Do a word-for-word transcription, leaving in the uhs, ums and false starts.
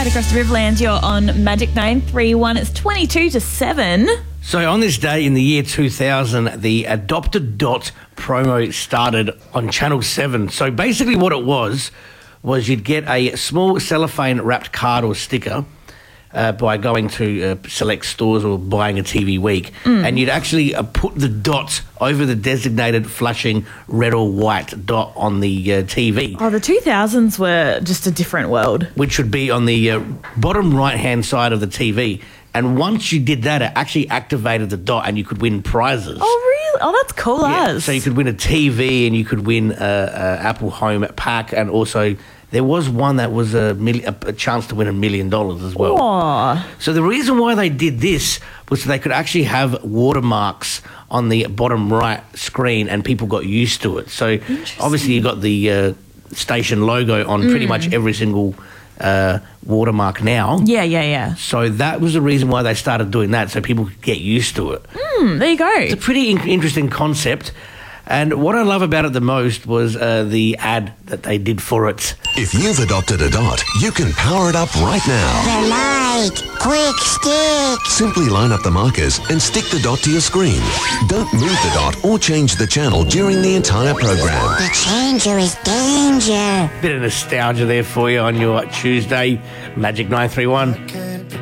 right across the Riverlands. You're on Magic nine three one. It's twenty-two to seven. So on this day in the year two thousand, the Adopt a Dot promo started on Channel seven. So basically what it was, was you'd get a small cellophane wrapped card or sticker uh, by going to uh, select stores or buying a T V Week, mm. and you'd actually uh, put the dot over the designated flashing red or white dot on the uh, T V. Oh, the two thousands were just a different world. Which would be on the uh, bottom right-hand side of the T V. And once you did that, it actually activated the dot and you could win prizes. Oh, really? Oh, that's cool yeah. as. So you could win a T V and you could win a, a Apple Home pack, and also there was one that was a, million, a chance to win a million dollars as well. Aww. So the reason why they did this was so they could actually have watermarks on the bottom right screen and people got used to it. So obviously you got the uh, station logo on mm. pretty much every single uh, watermark now. Yeah, yeah, yeah. So that was the reason why they started doing that, so people could get used to it. Mm, there you go. It's a pretty in- interesting concept. And what I love about it the most was uh, the ad that they did for it. If you've adopted a dot, you can power it up right now. The light! Quick stick! Simply line up the markers and stick the dot to your screen. Don't move the dot or change the channel during the entire program. The changer is danger. Bit of nostalgia there for you on your Tuesday. Magic nine three one.